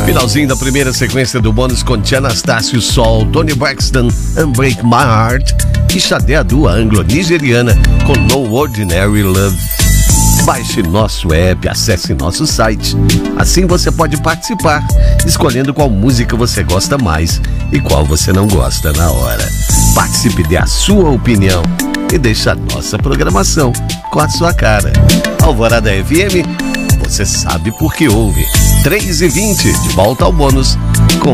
Finalzinho da primeira sequência do bônus com Tia Anastácio, Sol, Tony Braxton, Unbreak My Heart e Xadé, a dua anglo-nigeriana com No Ordinary Love. Baixe nosso app, acesse nosso site. Assim você pode participar, escolhendo qual música você gosta mais e qual você não gosta na hora. Participe, dê a sua opinião e deixe a nossa programação com a sua cara. Alvorada FM, você sabe por que ouve. 3h20, de volta ao bônus com